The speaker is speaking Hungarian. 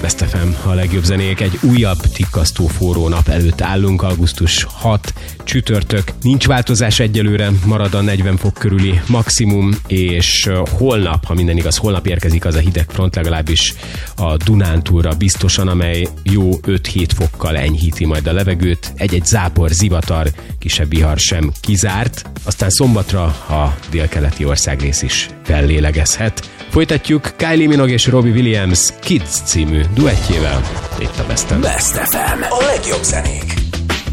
Best FM, a legjobb zenék. Egy újabb tikkasztó forró nap előtt állunk, augusztus 6, csütörtök. Nincs változás egyelőre, marad a 40 fok körüli maximum, és holnap, ha minden igaz, holnap érkezik az a hideg front, legalábbis a Dunántúlra biztosan, amely jó 5-7 fokkal enyhíti majd a levegőt. Egy-egy zápor, zivatar, kisebb vihar sem kizárt. Aztán szombatra a délkeleti országrész is fellélegezhet. Folytatjuk Kylie Minogue és Robbie Williams Kids című duettjével itt a Best FM. Best FM, a legjobb zenék.